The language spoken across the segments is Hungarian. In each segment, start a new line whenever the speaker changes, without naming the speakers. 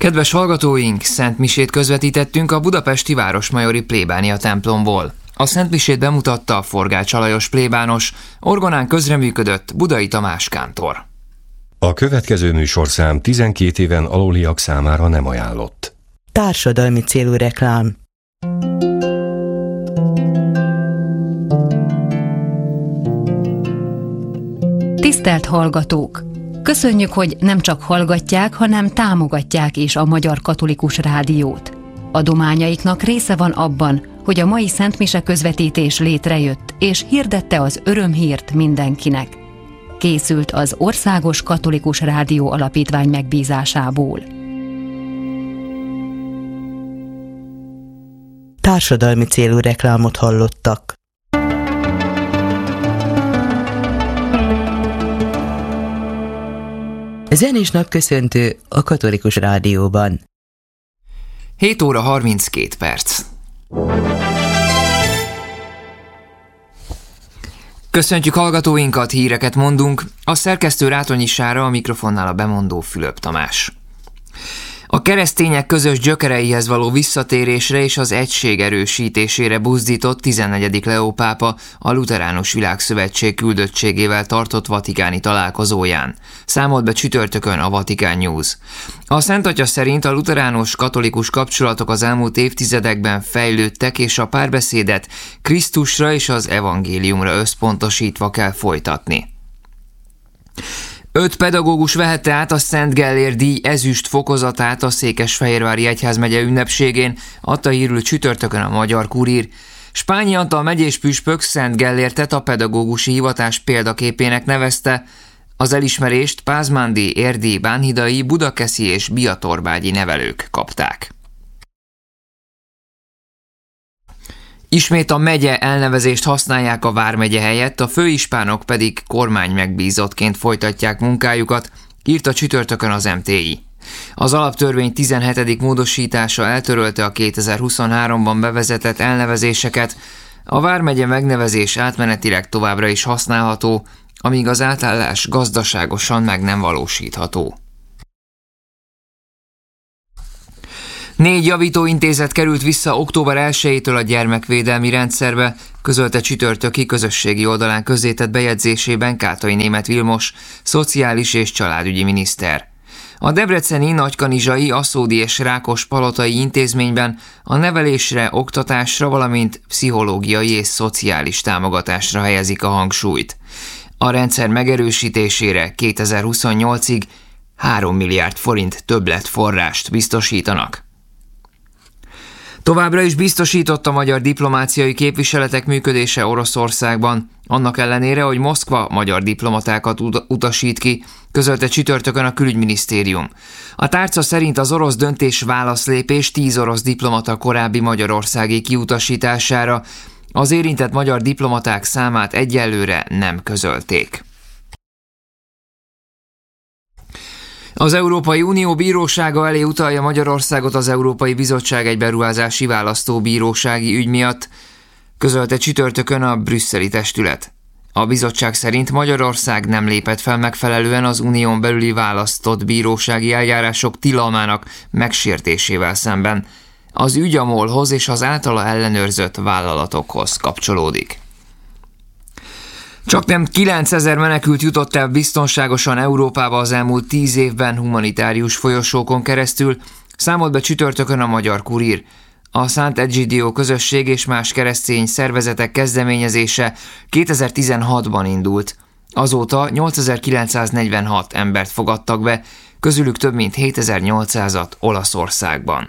Kedves hallgatóink, szentmisét közvetítettünk a budapesti Városmajori plébánia templomból. A szentmisét bemutatta Forgács Alajos plébános, orgonán közreműködött Budai Tamás kántor.
A következő műsorszám 12 éven aluliak számára nem ajánlott.
Társadalmi célú reklám.
Tisztelt hallgatók! Köszönjük, hogy nem csak hallgatják, hanem támogatják is a Magyar Katolikus Rádiót. Adományaiknak része van abban, hogy a mai szentmise közvetítés létrejött, és hirdette az örömhírt mindenkinek. Készült az Országos Katolikus Rádió Alapítvány megbízásából.
Társadalmi célú reklámot hallottak. Zenés napköszöntő a Katolikus Rádióban.
7 óra 32 perc. Köszöntjük hallgatóinkat, híreket mondunk. A szerkesztő Rátonyi Sára, a mikrofonnál a bemondó Fülöp Tamás. A keresztények közös gyökereihez való visszatérésre és az egység erősítésére buzdított 14. Leó pápa a Lutheránus Világszövetség küldöttségével tartott vatikáni találkozóján. Számolt be csütörtökön a Vatican News. A Szent Atya szerint a lutheránus-katolikus kapcsolatok az elmúlt évtizedekben fejlődtek, és a párbeszédet Krisztusra és az evangéliumra összpontosítva kell folytatni. 5 pedagógus vehette át a Szent Gellér díj ezüst fokozatát a Székesfehérvári egyházmegye ünnepségén, adta hírül csütörtökön a Magyar Kurír. Spányi Antal megyés püspök Szent Gellértet a pedagógusi hivatás példaképének nevezte. Az elismerést pázmándi, érdi, bánhidai, budakeszi és biatorbágyi nevelők kapták. Ismét a megye elnevezést használják a vármegye helyett, a főispánok pedig kormány megbízottként folytatják munkájukat, írta csütörtökön az MTI. Az alaptörvény 17. módosítása eltörölte a 2023-ban bevezetett elnevezéseket, a vármegye megnevezés átmenetileg továbbra is használható, amíg az átállás gazdaságosan meg nem valósítható. 4 javítóintézet került vissza október 1-től a gyermekvédelmi rendszerbe, közölte csütörtöki közösségi oldalán közzétett bejegyzésében Kátai Németh Vilmos, szociális és családügyi miniszter. A debreceni, nagykanizsai, aszódi és rákospalotai intézményben a nevelésre, oktatásra, valamint pszichológiai és szociális támogatásra helyezik a hangsúlyt. A rendszer megerősítésére 2028-ig 3 milliárd forint többletforrást biztosítanak. Továbbra is biztosított a magyar diplomáciai képviseletek működése Oroszországban, annak ellenére, hogy Moszkva magyar diplomatákat utasít ki, közölte csütörtökön a külügyminisztérium. A tárca szerint az orosz döntés válaszlépés 10 orosz diplomata korábbi magyarországi kiutasítására, az érintett magyar diplomaták számát egyelőre nem közölték. Az Európai Unió bírósága elé utalja Magyarországot az Európai Bizottság egy beruházási választóbírósági ügy miatt, közölte csütörtökön a brüsszeli testület. A bizottság szerint Magyarország nem lépett fel megfelelően az unión belüli választott bírósági eljárások tilalmának megsértésével szemben. Az ügy a MOL-hoz és az általa ellenőrzött vállalatokhoz kapcsolódik. Csaknem 9000 menekült jutott el biztonságosan Európába az elmúlt 10 évben humanitárius folyosókon keresztül, számolt be csütörtökön a Magyar Kurír. A Sant'Egidio közösség és más keresztény szervezetek kezdeményezése 2016-ban indult. Azóta 8946 embert fogadtak be, közülük több mint 7800-at Olaszországban.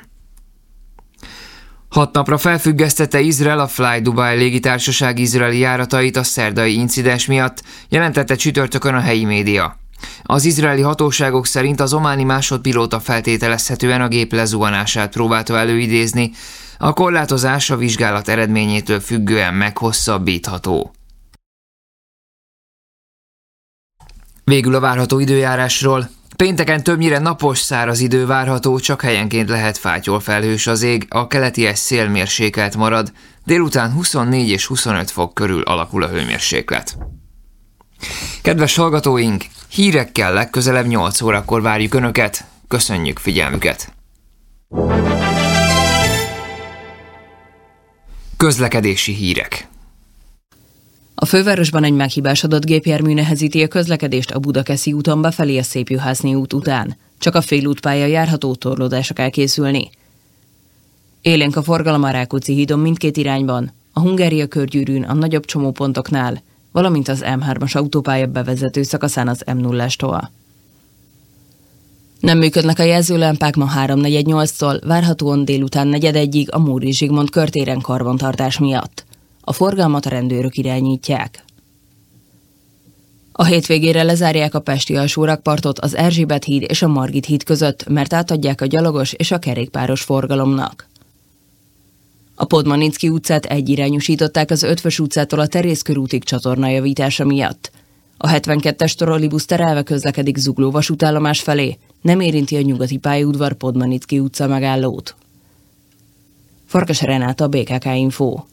6 napra felfüggesztette Izrael a Fly Dubai légitársaság izraeli járatait a szerdai incidens miatt, jelentette csütörtökön a helyi média. Az izraeli hatóságok szerint az ománi másodpilóta feltételezhetően a gép lezuhanását próbálta előidézni, a korlátozás a vizsgálat eredményétől függően meghosszabbítható. Végül a várható időjárásról. Pénteken többnyire napos, száraz idő várható, csak helyenként lehet fátyolfelhős az ég, a keleti szél mérsékelt marad, délután 24 és 25 fok körül alakul a hőmérséklet. Kedves hallgatóink, hírekkel legközelebb 8 órakor várjuk Önöket, köszönjük figyelmüket! Közlekedési hírek.
A fővárosban egy meghibásodott gépjármű nehezíti a közlekedést a Budakeszi úton befelé a Szépjuhászné út után. Csak a félútpálya járható, torlódásra kell készülni. Élénk a forgalom a Rákóczi hídon mindkét irányban, a Hungária körgyűrűn a nagyobb csomópontoknál, valamint az M3-as autópálya bevezető szakaszán az M0-ástól. Nem működnek a jelzőlámpák ma 3:48-tól, várhatóan délután 4:01-ig a Móri Zsigmond körtéren karbantartás miatt. A forgalmat a rendőrök irányítják. A hétvégére lezárják a pesti alsórakpartot az Erzsébet híd és a Margit híd között, mert átadják a gyalogos és a kerékpáros forgalomnak. A Podmanicki utcát egyirányúsították az Ötvös utcától a Terész körútig csatornajavítása miatt. A 72-es trollibusz terelve közlekedik Zugló vasútállomás felé, nem érinti a nyugati pályaudvar Podmanicki utca megállót. Farkas Renáta, BKK Info.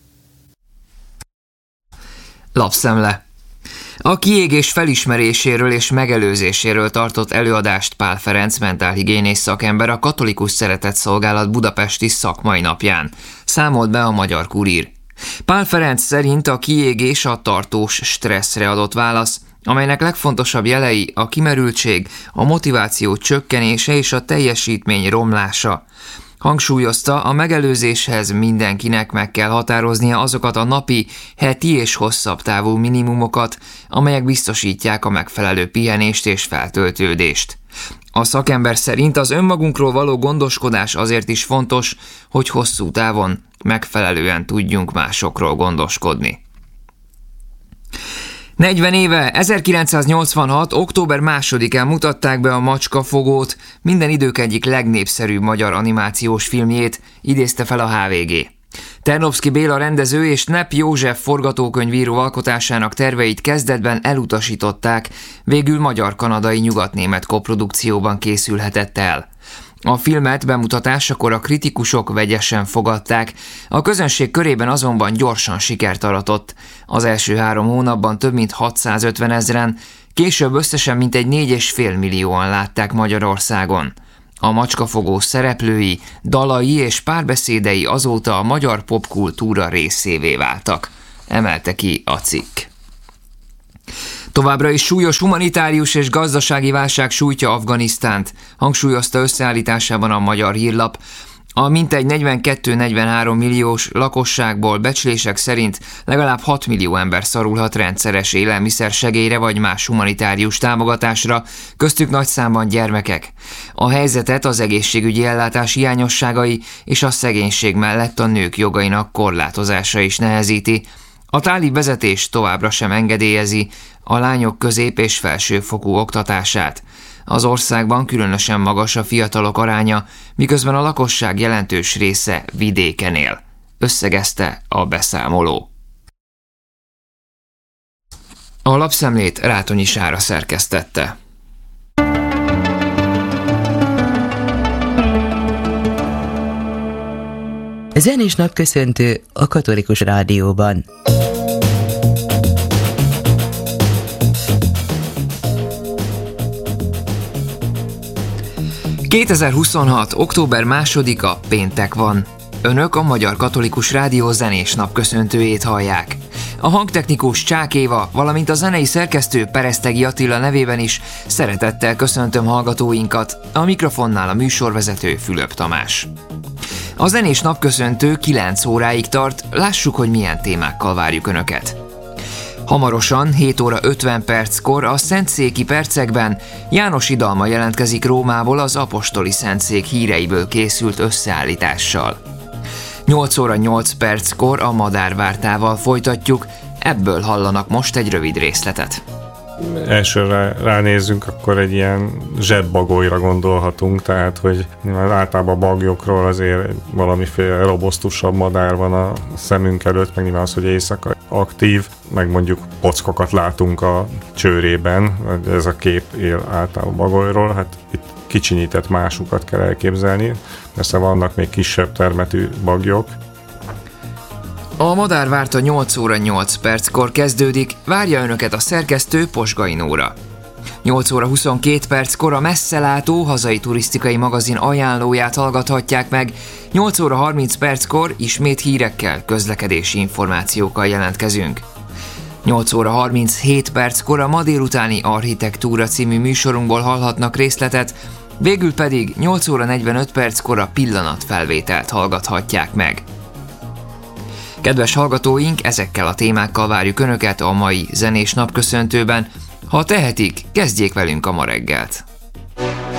Lapszemle. A kiégés felismeréséről és megelőzéséről tartott előadást Pál Ferenc mentálhigiénés szakember a Katolikus Szeretetszolgálat budapesti szakmai napján, számolt be a Magyar Kurír. Pál Ferenc szerint a kiégés a tartós stresszre adott válasz, amelynek legfontosabb jelei a kimerültség, a motiváció csökkenése és a teljesítmény romlása. Hangsúlyozta, a megelőzéshez mindenkinek meg kell határoznia azokat a napi, heti és hosszabb távú minimumokat, amelyek biztosítják a megfelelő pihenést és feltöltődést. A szakember szerint az önmagunkról való gondoskodás azért is fontos, hogy hosszú távon megfelelően tudjunk másokról gondoskodni. 40 éve, 1986. október 2-án mutatták be a Macskafogót, minden idők egyik legnépszerűbb magyar animációs filmjét, idézte fel a HVG. Ternovszky Béla rendező és Nepp József forgatókönyvíró alkotásának terveit kezdetben elutasították, végül magyar-kanadai nyugatnémet koprodukcióban készülhetett el. A filmet bemutatásakor a kritikusok vegyesen fogadták, a közönség körében azonban gyorsan sikert aratott. Az első 3 hónapban több mint 650 000-en, később összesen mintegy 4,5 millióan látták Magyarországon. A Macskafogó szereplői, dalai és párbeszédei azóta a magyar popkultúra részévé váltak, emelte ki a cikk. Továbbra is súlyos humanitárius és gazdasági válság sújtja Afganisztánt, hangsúlyozta összeállításában a Magyar Hírlap. A mintegy 42-43 milliós lakosságból becslések szerint legalább 6 millió ember szorulhat rendszeres élelmiszersegélyre vagy más humanitárius támogatásra, köztük nagy számban gyermekek. A helyzetet az egészségügyi ellátás hiányosságai és a szegénység mellett a nők jogainak korlátozása is nehezíti. A tálib vezetés továbbra sem engedélyezi a lányok közép- és felsőfokú oktatását. Az országban különösen magas a fiatalok aránya, miközben a lakosság jelentős része vidéken él, összegezte a beszámoló. A lapszemlét Rátonyi Sára szerkesztette.
Zenés napköszöntő a Katolikus Rádióban.
...2026. október 2-a péntek van. Önök a Magyar Katolikus Rádió zenés napköszöntőjét hallják. A hangtechnikus Csák Éva, valamint a zenei szerkesztő Peresztegi Attila nevében is szeretettel köszöntöm hallgatóinkat, a mikrofonnál a műsorvezető Fülöp Tamás. A zenés napköszöntő 9 óráig tart, lássuk, hogy milyen témákkal várjuk Önöket. Hamarosan 7 óra 50 perckor a Szentszéki percekben János Idalma jelentkezik Rómából az apostoli szentszék híreiből készült összeállítással. 8 óra 8 perckor a Madárvártával folytatjuk, ebből hallanak most egy rövid részletet.
Elsőre ránézzünk, akkor egy ilyen zsebbagolyra gondolhatunk, tehát hogy általában bagyokról azért valamiféle robosztusabb madár van a szemünk előtt, meg nyilván az, hogy éjszaka aktív, meg mondjuk pockokat látunk a csőrében, ez a kép él általában bagolyról, hát itt kicsinyített másukat kell elképzelni, persze vannak még kisebb termetű bagyok.
A Madárvárta 8 óra 8 perckor kezdődik, várja Önöket a szerkesztő Posgai Nóra. 8 óra 22 perckor a Messzelátó hazai turisztikai magazin ajánlóját hallgathatják meg, 8 óra 30 perckor ismét hírekkel, közlekedési információkkal jelentkezünk. 8 óra 37 perckor a ma délutáni Architektúra című műsorunkból hallhatnak részletet, végül pedig 8 óra 45 perckor a pillanatfelvételt hallgathatják meg. Kedves hallgatóink, ezekkel a témákkal várjuk Önöket a mai zenés napköszöntőben. Ha tehetik, kezdjék velünk a ma reggelt.